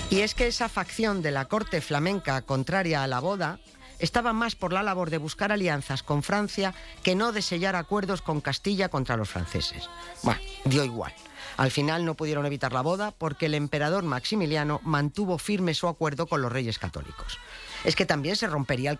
Y es que esa facción de la corte flamenca contraria a la boda estaba más por la labor de buscar alianzas con Francia que no de sellar acuerdos con Castilla contra los franceses. Bueno, dio igual. Al final no pudieron evitar la boda porque el emperador Maximiliano mantuvo firme su acuerdo con los reyes católicos. Es que también se rompería el